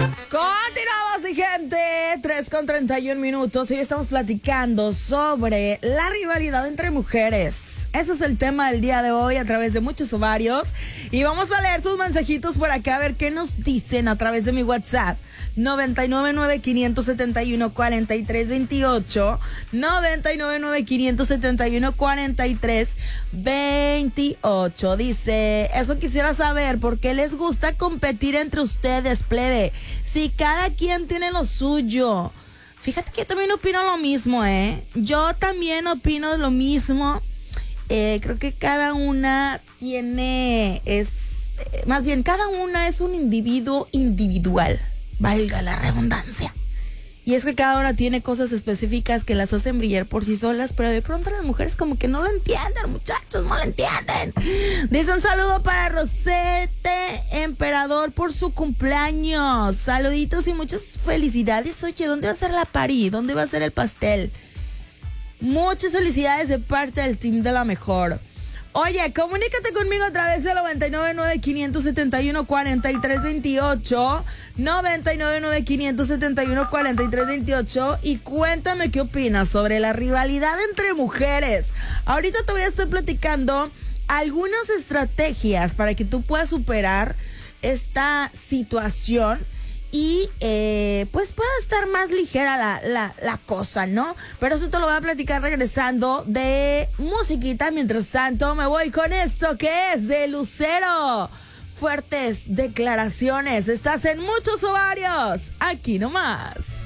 Continuamos, mi gente. 3:31. Hoy estamos platicando sobre la rivalidad entre mujeres. Ese es el tema del día de hoy a través de muchos ovarios. Y vamos a leer sus mensajitos por acá a ver qué nos dicen a través de mi WhatsApp. 999-571-4328. 999-571-4328. Dice, eso quisiera saber, ¿por qué les gusta competir entre ustedes, plebe? Si cada quien tiene lo suyo. Fíjate que yo también opino lo mismo, ¿eh? Yo también opino lo mismo. Creo que cada una más bien, cada una es un individuo individual. Valga la redundancia. Y es que cada una tiene cosas específicas que las hacen brillar por sí solas, pero de pronto las mujeres como que no lo entienden, muchachos, no lo entienden. Dice un saludo para Rosete Emperador por su cumpleaños. Saluditos y muchas felicidades. Oye, ¿dónde va a ser la party? ¿Dónde va a ser el pastel? Muchas felicidades de parte del team de La Mejor. Oye, comunícate conmigo a través de 999-571-4328, 999-571-4328 y cuéntame qué opinas sobre la rivalidad entre mujeres. Ahorita te voy a estar platicando algunas estrategias para que tú puedas superar esta situación y pues pueda estar más ligera la cosa, ¿no? Pero eso te lo voy a platicar regresando de musiquita. Mientras tanto me voy con esto que es de Lucero. Fuertes declaraciones. Estás en Muchos Ovarios. Aquí nomás.